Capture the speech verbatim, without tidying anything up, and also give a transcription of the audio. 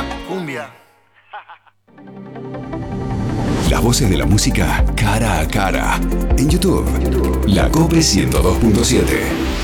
cumbia. Las voces de la música cara a cara. En YouTube, La Cope ciento dos punto siete.